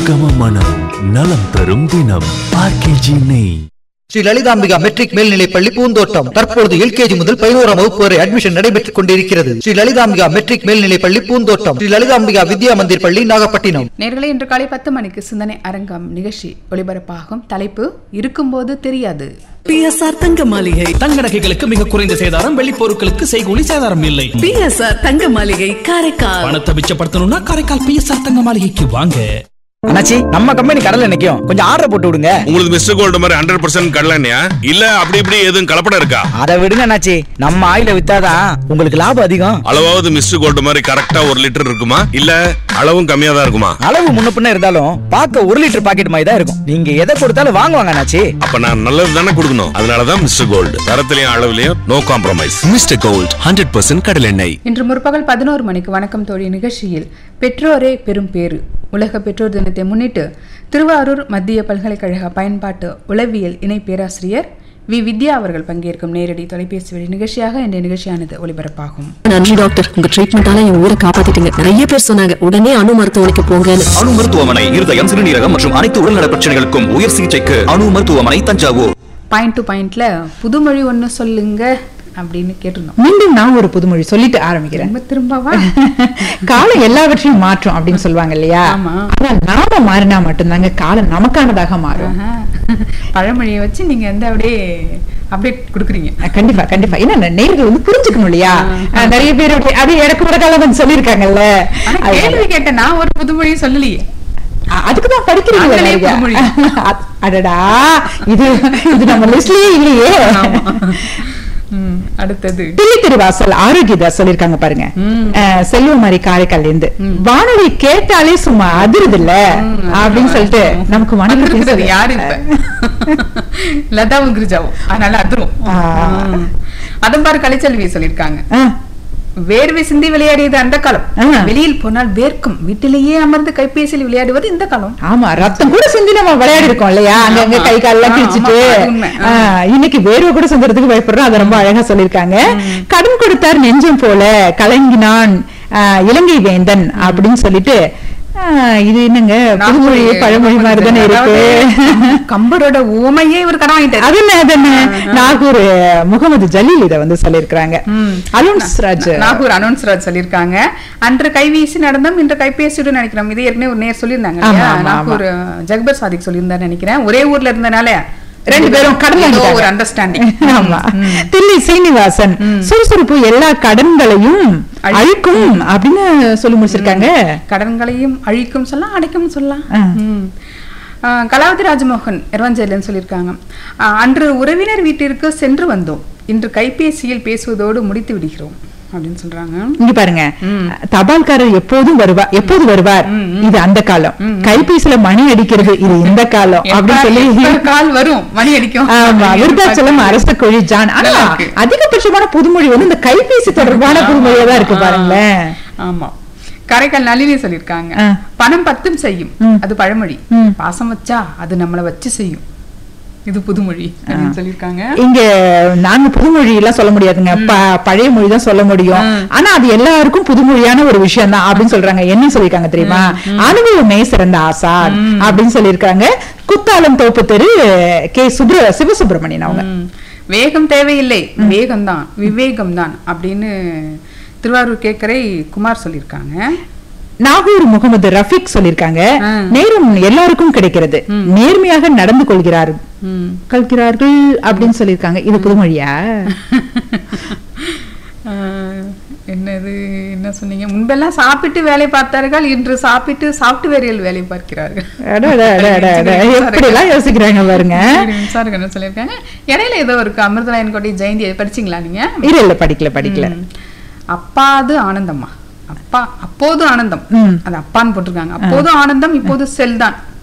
கமகம மனம் நலம் தரும் தினம் ஆர்கேஜி நெய். ஸ்ரீ லலிதாம்பிகா மெட்ரிக் மேல்நிலைப்பள்ளி பூந்தோட்டம். தற்பொழுது எல்கேஜி முதல் 11ஆம் வகுப்பு வரை அட்மிஷன் நடைபெற்றுக் கொண்டிருக்கிறது. ஸ்ரீ லலிதாம்பிகா மெட்ரிக் மேல்நிலைப்பள்ளி பூந்தோட்டம், ஸ்ரீ லலிதாம்பிகா வித்யா மந்திர் பள்ளி, நாகப்பட்டினம். நேர்களை இன்று காலை 10 மணிக்கு சிந்தனை அரங்கம் நிகழ்ச்சி ஒளிபரப்பாகும். தலைப்பு இருக்கும்போது தெரியாது. பிஎஸ்ஆர் தங்க மாளிகை. தங்க நகைகளுக்கு மிக குறைந்த சேதாரம், வெள்ளி பொருட்களுக்கு செய்கூலி சேதாரம் இல்லை. பிஎஸ்ஆர் தங்க மாளிகை காரைக்கால். பணத்தை மிச்சப்படுத்தணும்னா காரைக்கால் பிஎஸ்ஆர் தங்க மாளிகைக்கு வாங்க. அண்ணாச்சி, நம்ம கம்பெனி கடல்ல நிக்கும், கொஞ்சம் ஆர்டர் போட்டு விடுங்க. உங்களுக்கு மிஸ்டர் கோல்டு மாதிரி 100% கடலையா இல்ல அப்படி இப்படி எதுவும் கலப்படம் இருக்கா? அதை விடுங்க அண்ணாச்சி, நம்ம ஆயில வித்தாதான் உங்களுக்கு லாபம் அதிகம். அளவாவது மிஸ்டர் கோல்டு மாதிரி கரெக்டா 1 லிட்டர் இருக்குமா இல்ல அளவும் கம்மியா தான் இருக்குமா? அளவு முன்ன பின்ன இருந்தாலும் பார்க்க 1 லிட்டர் பாக்கெட் மாதிரி தான் இருக்கும். நீங்க எதை கொடுத்தாலும் வாங்குவாங்க அண்ணாச்சி. அப்ப நான் நல்லது தானே கொடுக்கணும். அதனாலதான் mister gold தரத்திலையும் அளவுலயும் no compromise. Mister gold 100% கடலெண்ணெய். இன்று முற்பகல் 11 மணிக்கு வணக்கம் தோழி நிகழ்ச்சியில் பெற்றோரே பெரும் பேறு உலக பெற்றோர் தினத்தை முன்னிட்டு திருவாரூர் மத்திய பல்கலைக்கழக பயன்பாட்டு உளவியல் இணை பேராசிரியர் வி வித்யா அவர்கள் பங்கேற்கும் நேரடி தொலைபேசி வழி நிகழ்ச்சியாக இந்த நிகழ்ச்சியானது ஒளிபரப்பாகும். நன்றி டாக்டர், உங்க ட்ரீட்மெண்டால என் உயிரை காப்பாத்திட்டீங்க. நிறைய பேர் சொன்னாங்க உடனே அணு மருத்துவமனைக்கு போங்கன்னு. அணு மருத்துவமனை இருதயம், சிறுநீரகம் மற்றும் அனைத்து உடல்நல பிரச்சனைகளுக்கும் உயர் சிகிச்சைக்கு அணு மருத்துவமனை, தஞ்சாவூர். பாயிண்ட் டு பாயிண்ட்ல புதுமொழி ஒன்னு சொல்லுங்க அப்படின்னு கேட்டிருந்தோம். மீண்டும் நான் ஒரு புதுமொழி சொல்லிட்டு ஆரம்பிக்கிறேன். திரும்பவா? காலம் எல்லாவற்றையும் மாற்றும் அப்படின்னு சொல்லுவாங்க இல்லையா? ஆனால் நாம மாறினா மட்டும்தாங்க காலம் நமக்கானதாக மாறும். பழமொழியை வச்சு நீங்க எந்த அப்படியே அப்டேட் கொடுக்குறீங்க. கண்டிப்பா கண்டிப்பா. ஏன்னா நேர்கள் வந்து புரிஞ்சுக்கணும் இல்லையா? நிறைய பேர் அது எனக்கு ஒரு காலம் வந்து சொல்லியிருக்காங்கல்ல. கேள்வி கேட்ட நான் ஒரு புதுமொழியை சொல்லலையே, அதுக்குதான் படிக்கிறீங்க. அடடா, இது நம்ம லிஸ்ட்லயே இல்லையே. அடுத்தது தில்லி திருவாசல் ஆரோக்கியதா சொல்லிருக்காங்க பாருங்க. செல்வமாரி காரைக்கால் இருந்து வானொலி கேட்டாலே சும்மா அதிருது இல்ல அப்படின்னு சொல்லிட்டு நமக்கு மனதில் யாரு லதாவும் கிரிஜாவும் அதனால அதிரும். அதன் பாரு கலைச்செல்வி சொல்லிருக்காங்க, வேர்வை சிந்தி விளையாடியது அந்த காலம், வெளியில் போனால் வேர்க்கும், வீட்டிலேயே அமர்ந்து கைபேசியில் விளையாடுவது இந்த காலம். ஆமா, ரத்தம் கூட சிந்தி நம்ம விளையாடி இருக்கோம் இல்லையா? அங்கங்க கை காலெல்லாம் கிழிச்சிட்டு இன்னைக்கு வேர்வை கூட சிந்துறதுக்கு பயப்படுறோம். அதை ரொம்ப அழகா சொல்லிருக்காங்க. கடன் கொடுத்தார் நெஞ்சம் போல கலங்கினான் இலங்கை வேந்தன் அப்படின்னு சொல்லிட்டு, இது என்னங்க புதுமொழி பழமொழி மாதிரி தானே இருக்கு. கம்பரோட ஊமையே இவர் கடன் வாங்கிட்டாரு. அது நாகூர் முகமது ஜலீல் இதை வந்து சொல்லிருக்காங்க. நாகூர் அனௌன்ஸ் ராஜ் சொல்லிருக்காங்க, அன்று கைவீசி நடந்தோம் இன்று கைபேசியுடன் நினைக்கிறோம். இது ஏற்கனவே ஒரு நேர் சொல்லியிருந்தாங்க. நாகூர் ஜக்பர் சாதிக் சொல்லியிருந்தாரு நினைக்கிறேன். ஒரே ஊர்ல இருந்தனால 2 பேரும் கடன் ஒரு அண்டர்ஸ்டாண்டிங். ஆமா. தில்லி சீனிவாசன் சுறுசுறுப்பு எல்லா கடன்களையும் அழிக்கும் அப்படின்னு சொல்லி முடிச்சிருக்காங்க. கடன்களையும் அழிக்கும் சொல்லலாம், அடைக்கும் சொல்லலாம். கலாவதி ராஜமோகன் எரவஞ்சேரின்னு சொல்லியிருக்காங்க, அன்று உறவினர் வீட்டிற்கு சென்று வந்தோம், இன்று கைபேசியில் பேசுவதோடு முடித்து விடுகிறோம் அப்படின்னு சொல்றாங்க. இங்க பாருங்க, தபால்காரர் எப்போது வருவார், இது அந்த காலம். கைபேசியில மணி அடிக்கிறது இது இந்த காலம் அப்படின்னு சொல்லி கால் வரும், மணி அடிக்கும். ஆமா, விருத்தாச்சலம் அரச கொழி ஜான். ஆனா அதிகபட்சமான புதுமொழி வந்து இந்த கைபேசி தொடர்பான புதுமொழியா தான் இருக்கு பாருங்களேன். ஆமா, காரைக்கால் நளினி சொல்லிருக்காங்க, பணம் 10 செய்யும் அது பழமொழி, பாசம் வச்சா அது நம்மளை வச்சு செய்யும் இது புதுமொழி அப்படின்னு சொல்லிருக்காங்க. இங்க நாங்க புதுமொழி எல்லாம் சொல்ல முடியாதுங்க, பழைய மொழி தான் சொல்ல முடியும். ஆனா அது எல்லாருக்கும் புதுமொழியான ஒரு விஷயம் தான் அப்படின்னு சொல்றாங்க. என்ன சொல்லிருக்காங்க தெரியுமா? அனுபவமே சிறந்த ஆசான் அப்படின்னு சொல்லிருக்காங்க. குத்தாலம் தோப்பு தெரு கே சிவசுப்பிரமணியன் அவங்க. வேகம் தேவையில்லை, வேகம்தான் விவேகம் தான் அப்படின்னு திருவாரூர் கேக்கரை குமார் சொல்லிருக்காங்க. நாகூர் முகமது ரஃபீக் சொல்லிருக்காங்க, நேரம் எல்லாருக்கும் கிடைக்கிறது, நேர்மையாக நடந்து கொள்கிறார்கள் அப்படின்னு சொல்லிருக்காங்க. இது புதுமொழியா? என்னது என்ன சொன்னீங்க? முன்பெல்லாம் சாப்பிட்டு வேலை பார்த்தார்கள், இன்று சாப்பிட்டு சாப்ட்வேரில் வேலை பார்க்கிறார்கள். யோசிக்கிறாங்க பாருங்க. என்ன சொல்லிருக்காங்க? இடையில ஏதோ இருக்கு, அமிர்தராயன் கோட்டை ஜெயந்தி படிச்சீங்களா நீங்க? இல்ல படிக்கல. அப்பாது ஆனந்தம்மா, அப்பா அப்போது ஆனந்தம், அது அப்பான்னு போட்டிருக்காங்க. அப்போது ஆனந்தம் இப்போது செல் தான்.